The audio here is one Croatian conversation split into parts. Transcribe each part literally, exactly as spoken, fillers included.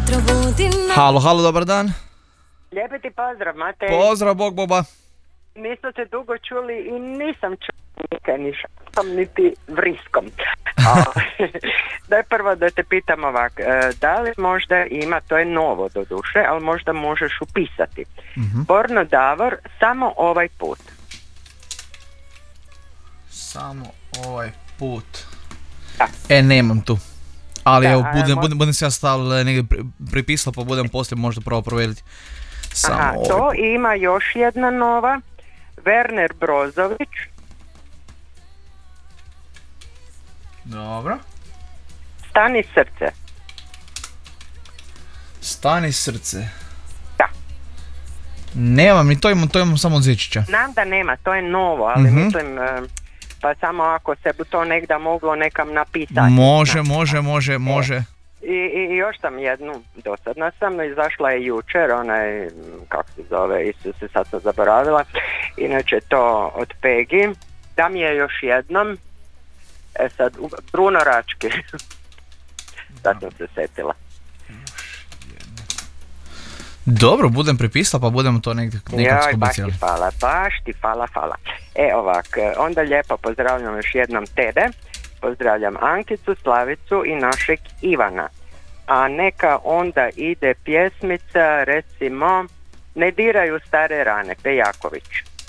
Halo, halo, dobar dan. Lijepi ti pozdrav, Matej. Pozdrav, bog boba. Nismo se dugo čuli i nisam čula nikad ni šakom, niti vriskom. A, daj prvo da te pitam ovak, da li možda ima, to je novo do duše, ali možda možeš upisati. Mm-hmm. Porno Davor, samo ovaj put. Samo ovaj put. Da. E, nemam tu. Ali da, evo, budem, mo- budem, budem se ja stavila negdje pri, pripisala, pa budem poslije možda pravo provjeriti. Samo Aha, ovaj to put. ima još jedna nova, Werner Brozović. Dobro. Stani srce. Stani srce. Da. Nemam, ni to imam, to imam samo od Zečića. Znam da nema, to je novo, ali Mhm. mislim, e, pa samo ako se bi to negda moglo nekam napisati. Može, Znam. može, može, može. I, i, I još sam jednu, dosadna sam, izašla je jučer, onaj, kako se zove, Isuse, sad sam zaboravila, inače to od Pegi, da mi je još jednom, e sad, u- Bruno Rački, sad sam se setila. Dobro, budem pripisala, pa budemo to negdje nekako Joj, baš ti skobacili. hvala, baš ti hvala, hvala. E, ovak, onda lijepo pozdravljam još jednom tebe, pozdravljam Ankicu, Slavicu i našeg Ivana. A neka onda ide pjesmica, recimo, Ne diraju stare rane, Pejaković.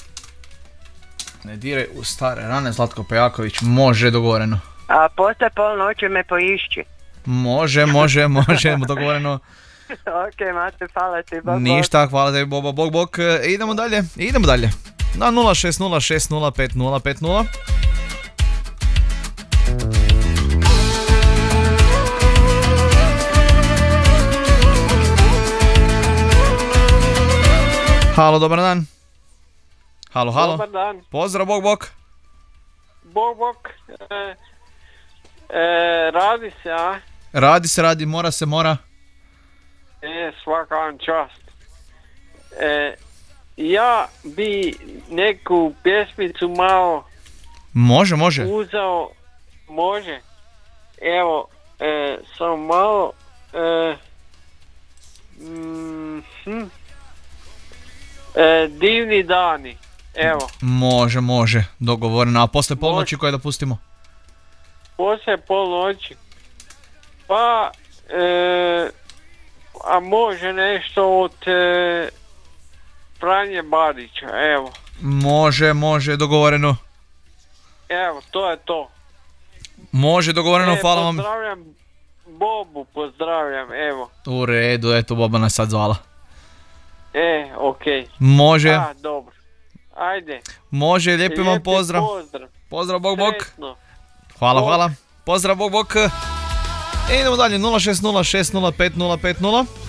Ne diraj u stare rane, Zlatko Pejaković, može, dogovoreno. A posle polnoći me poišći. Može, može, može, dogovoreno. Ok, Mate, hvala ti, bog, bog. Ništa, hvala tebi, boba, bog, bog. E, idemo dalje, idemo dalje. Na nula šest nula šest nula pet nula pet nula. Halo, dobar dan. Halo, halo. Dobar dan. Pozdrav, bog, bog. Bog, bog. E, e, radi se, a? Radi se, radi, mora se, mora. E, svaka vam čast. E, ja bi neku pjesmicu malo Može, može. uzao, može. Evo, e, samo malo. E, mm, hm. e, divni dani. Evo, Može, može, dogovoreno. A posle polnoći koje da pustimo? poslije polnoći. Pa, e, a može nešto od e, Franje Barića, evo. Može, može, dogovoreno. Evo, to je to. Može, dogovoreno, E, hvala vam. Pozdravljam Bobu, pozdravljam, evo. U redu, eto, Boba nas sad zvala. E, okej. Može, A, dobro. Ajde. može, lijepi vam Lijepi pozdrav. Pozdrav. Pozdrav, bog, bog. Sretno. Hvala, Bog. hvala. Pozdrav, bog, bog. E, idemo dalje, nula šest nula šest nula pet nula pet nula.